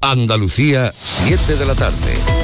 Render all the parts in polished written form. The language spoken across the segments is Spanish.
Andalucía, 7 de la tarde.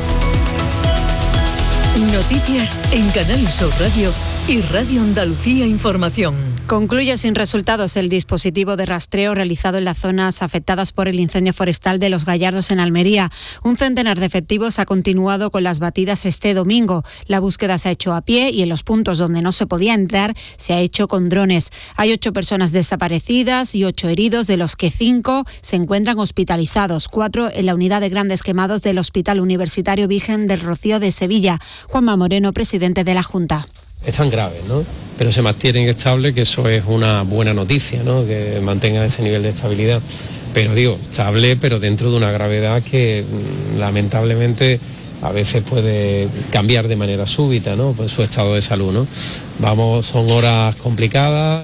Noticias en Canal Sur Radio y Radio Andalucía Información. Concluye sin resultados el dispositivo de rastreo realizado en las zonas afectadas por el incendio forestal de Los Gallardos en Almería. Un centenar de efectivos ha continuado con las batidas este domingo. La búsqueda se ha hecho a pie y en los puntos donde no se podía entrar se ha hecho con drones. Hay 8 personas desaparecidas y 8 heridos, de los que 5 se encuentran hospitalizados, 4 en la unidad de grandes quemados del Hospital Universitario Virgen del Rocío de Sevilla. Juanma Moreno, presidente de la Junta. Están graves, ¿no? Pero se mantienen estables, que eso es una buena noticia, ¿no? Que mantengan ese nivel de estabilidad. Pero digo, estable, pero dentro de una gravedad que lamentablemente a veces puede cambiar de manera súbita, ¿no? Pues su estado de salud, ¿no? Son horas complicadas.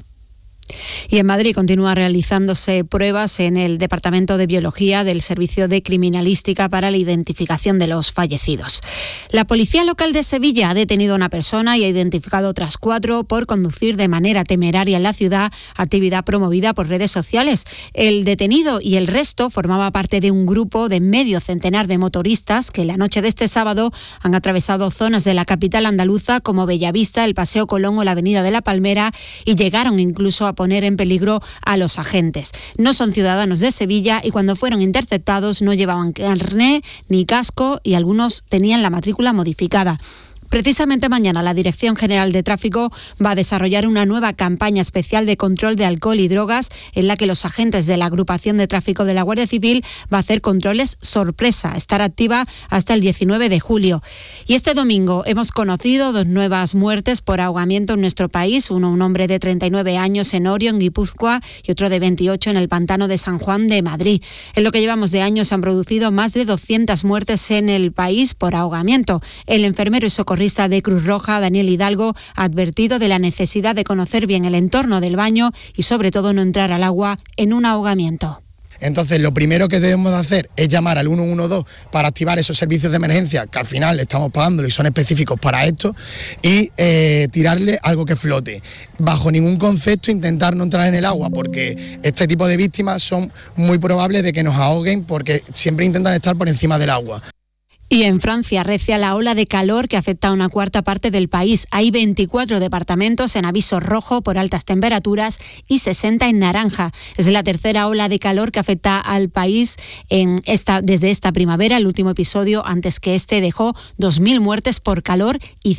Y en Madrid continúa realizándose pruebas en el Departamento de Biología del Servicio de Criminalística para la identificación de los fallecidos. La Policía Local de Sevilla ha detenido a una persona y ha identificado otras 4 por conducir de manera temeraria en la ciudad, actividad promovida por redes sociales. El detenido y el resto formaba parte de un grupo de medio centenar de motoristas que la noche de este sábado han atravesado zonas de la capital andaluza como Bellavista, el Paseo Colón o la Avenida de la Palmera y llegaron incluso a poner en peligro a los agentes. No son ciudadanos de Sevilla y cuando fueron interceptados no llevaban carné ni casco y algunos tenían la matrícula modificada. Precisamente mañana la Dirección General de Tráfico va a desarrollar una nueva campaña especial de control de alcohol y drogas en la que los agentes de la Agrupación de Tráfico de la Guardia Civil va a hacer controles sorpresa, estar activa hasta el 19 de julio. Y este domingo hemos conocido 2 nuevas muertes por ahogamiento en nuestro país, un hombre de 39 años en Orio, en Guipúzcoa, y otro de 28 en el pantano de San Juan de Madrid. En lo que llevamos de año se han producido más de 200 muertes en el país por ahogamiento. El enfermero y socorrista de Cruz Roja, Daniel Hidalgo, ha advertido de la necesidad de conocer bien el entorno del baño y sobre todo no entrar al agua en un ahogamiento. Entonces, lo primero que debemos de hacer es llamar al 112 para activar esos servicios de emergencia que al final estamos pagándolo y son específicos para esto, y tirarle algo que flote. Bajo ningún concepto intentar no entrar en el agua, porque este tipo de víctimas son muy probables de que nos ahoguen porque siempre intentan estar por encima del agua. Y en Francia recia la ola de calor que afecta a una cuarta parte del país. Hay 24 departamentos en aviso rojo por altas temperaturas y 60 en naranja. Es la tercera ola de calor que afecta al país desde esta primavera. El último episodio antes que este dejó 2.000 muertes por calor y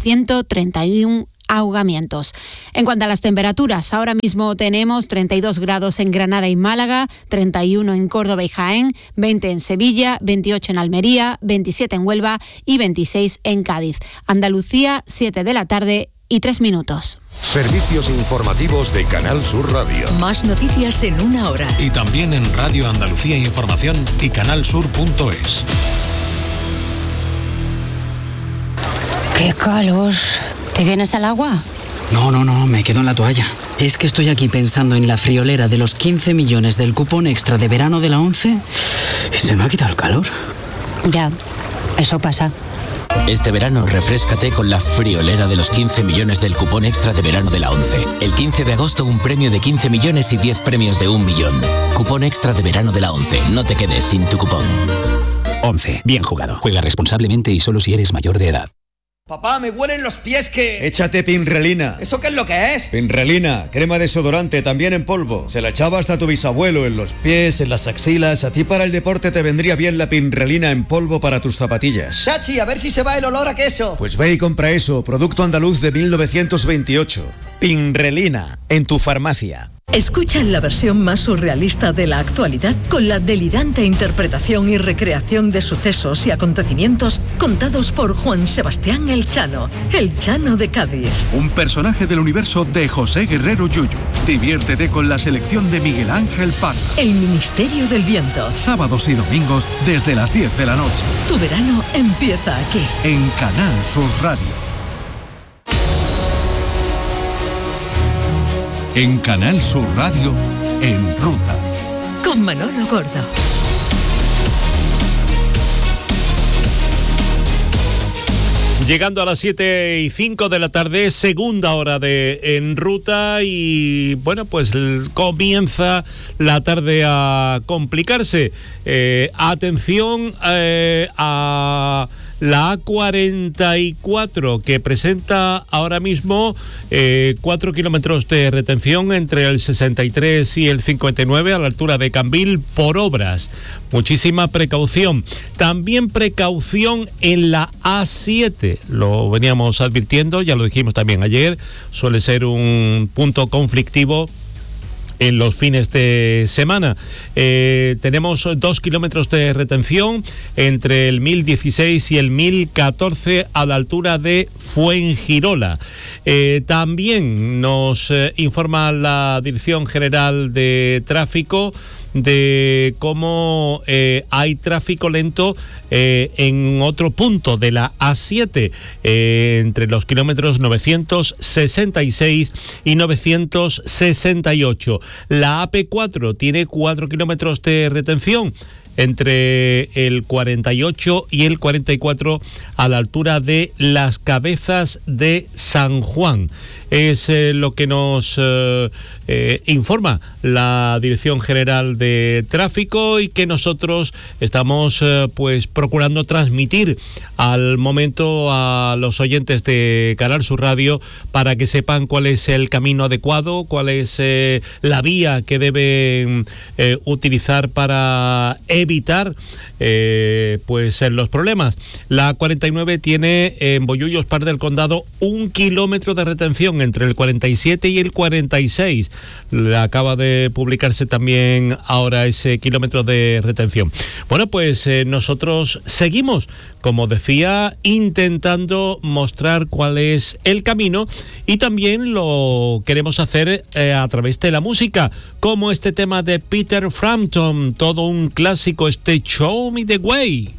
131 ahogamientos. En cuanto a las temperaturas, ahora mismo tenemos 32 grados en Granada y Málaga, 31 en Córdoba y Jaén, 20 en Sevilla, 28 en Almería, 27 en Huelva y 26 en Cádiz. Andalucía, 7 de la tarde y 3 minutos. Servicios informativos de Canal Sur Radio. Más noticias en una hora. Y también en Radio Andalucía Información y canalsur.es. ¡Qué calor! ¿Te vienes al agua? No, me quedo en la toalla. Es que estoy aquí pensando en la friolera de los 15 millones del cupón extra de verano de la ONCE y se me ha quitado el calor. Ya, eso pasa. Este verano refréscate con la friolera de los 15 millones del cupón extra de verano de la ONCE. El 15 de agosto un premio de 15 millones y 10 premios de 1 millón. Cupón extra de verano de la ONCE. No te quedes sin tu cupón. ONCE. Bien jugado. Juega responsablemente y solo si eres mayor de edad. Papá, me huelen los pies que... Échate Pinrelina. ¿Eso qué es lo que es? Pinrelina, crema desodorante, también en polvo. Se la echaba hasta tu bisabuelo en los pies, en las axilas. A ti para el deporte te vendría bien la Pinrelina en polvo para tus zapatillas. Chachi, a ver si se va el olor a queso. Pues ve y compra eso, producto andaluz de 1928. Pinrelina, en tu farmacia. Escucha la versión más surrealista de la actualidad con la delirante interpretación y recreación de sucesos y acontecimientos contados por Juan Sebastián El Chano de Cádiz. Un personaje del universo de José Guerrero Yuyu. Diviértete con la selección de Miguel Ángel Parra. El Ministerio del Viento. Sábados y domingos desde las 10 de la noche. Tu verano empieza aquí. En Canal Sur Radio. En Canal Sur Radio, En Ruta. Con Manolo Gordo. Llegando a las 7:05 de la tarde, segunda hora de En Ruta, y bueno, pues comienza la tarde a complicarse. Atención a la A44, que presenta ahora mismo 4 kilómetros de retención entre el 63 y el 59 a la altura de Cambil por obras. Muchísima precaución. También precaución en la A7. Lo veníamos advirtiendo, ya lo dijimos también ayer. Suele ser un punto conflictivo en los fines de semana. Tenemos 2 kilómetros de retención entre el 1016 y el 1014 a la altura de Fuengirola. También nos informa la Dirección General de Tráfico de cómo hay tráfico lento en otro punto de la A7, entre los kilómetros 966 y 968. La AP4 tiene 4 kilómetros de retención entre el 48 y el 44 a la altura de Las Cabezas de San Juan. Es lo que nos informa la Dirección General de Tráfico, y que nosotros estamos pues procurando transmitir al momento a los oyentes de Canal Sur Radio, para que sepan cuál es el camino adecuado, cuál es la vía que deben utilizar para evitar pues los problemas. La 49 tiene en Bollullos, Par del Condado, 1 kilómetro de retención entre el 47 y el 46. Acaba de publicarse también ahora ese kilómetro de retención. Bueno, pues nosotros seguimos, como decía, intentando mostrar cuál es el camino, y también lo queremos hacer a través de la música, como este tema de Peter Frampton, todo un clásico, este Show Me the Way.